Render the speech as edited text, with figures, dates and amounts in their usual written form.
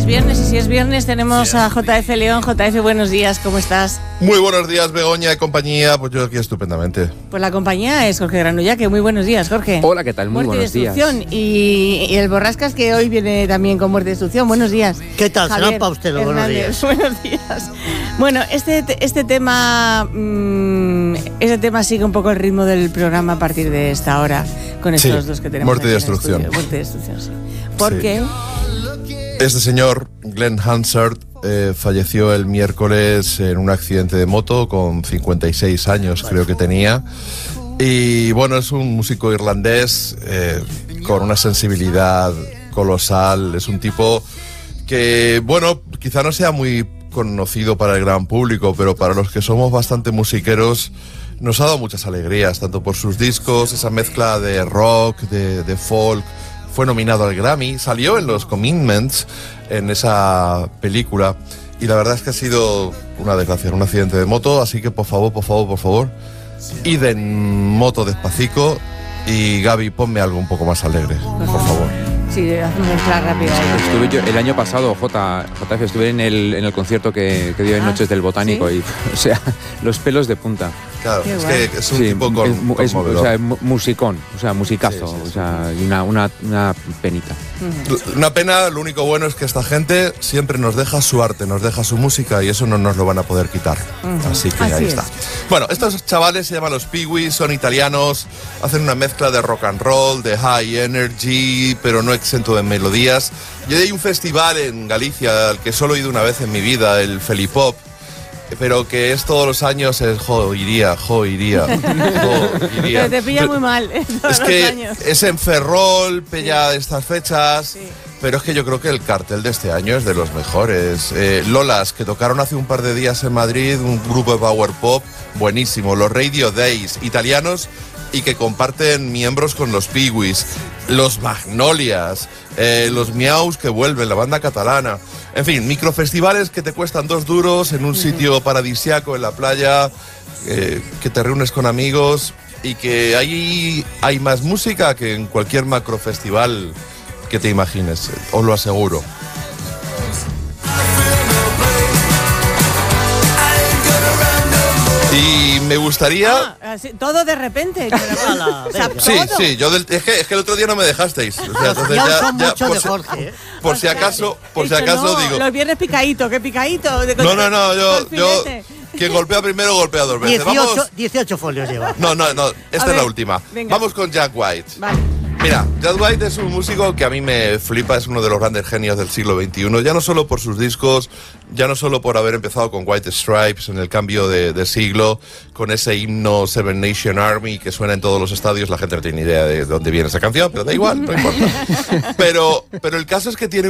viernes y si es viernes tenemos a JF León. JF, buenos días, ¿cómo estás? Muy buenos días, Begoña y compañía. Pues yo aquí estupendamente. Pues la compañía es Jorge Granullaque. Muy buenos días, Jorge. Hola, ¿qué tal? Muy buenos días. Y el Borrascas, que hoy viene también con Muerte y Destrucción. Buenos días. ¿Qué tal? Javier Será para usted los buenos días. Buenos días. Bueno, este tema sigue un poco el ritmo del programa a partir de esta hora, con estos dos que tenemos. Muerte y Destrucción. Muerte y Destrucción, sí. ¿Por qué? Este señor, Glenn Hansard, falleció el miércoles en un accidente de moto con 56 años, creo que tenía. Y bueno, es un músico irlandés con una sensibilidad colosal. Es un tipo que, bueno, quizá no sea muy conocido para el gran público, pero para los que somos bastante musiqueros nos ha dado muchas alegrías, tanto por sus discos, esa mezcla de rock, de folk. Fue nominado al Grammy, salió en los Commitments, en esa película, y la verdad es que ha sido una desgracia, un accidente de moto, así que por favor, id en moto despacito, y Gaby, ponme algo un poco más alegre, por favor. Sí, hazme una mezcla rápida. Estuve yo el año pasado, JF, estuve en el concierto que dio en Noches del Botánico, ¿sí? Y, o sea, los pelos de punta. Claro, qué es guay. que es un tipo conmovedor. O sea, musicón, o sea, musicazo, Sí. o sea, y una penita. Una pena, lo único bueno es que esta gente siempre nos deja su arte, nos deja su música, y eso no nos lo van a poder quitar. Así que ahí está. Bueno, estos chavales se llaman los Pee-Wees, son italianos, hacen una mezcla de rock and roll, de high energy, pero no exento de melodías. Y hay un festival en Galicia al que solo he ido una vez en mi vida, el Felipop, pero que es todos los años, es iría. Pero te pilla muy mal. Es que es en Ferrol, pilla estas fechas, sí. Pero es que yo creo que el cartel de este año es de los mejores. Lolas, que tocaron hace un par de días en Madrid, un grupo de power pop buenísimo. Los Radio Days, italianos, y que comparten miembros con los Pee-Wees. Los Magnolias, los Miaus, que vuelven, la banda catalana. En fin, microfestivales que te cuestan 2 duros en un sitio paradisiaco en la playa, que te reúnes con amigos, y que ahí hay más música que en cualquier macrofestival que te imagines, os lo aseguro. Y me gustaría... todo de repente. Sí, yo es que el otro día no me dejasteis. O sea, entonces por si acaso digo... Los viernes picadito, ¿qué picadito? No, yo quien golpea primero golpea 2 veces. 18 folios lleva. No, esta es la última. Venga. Vamos con Jack White. Vale. Mira, Jack White es un músico que a mí me flipa, es uno de los grandes genios del siglo XXI, ya no solo por sus discos, ya no solo por haber empezado con White Stripes en el cambio de siglo, con ese himno Seven Nation Army que suena en todos los estadios. La gente no tiene ni idea de dónde viene esa canción, pero da igual, no importa. Pero el caso es que tiene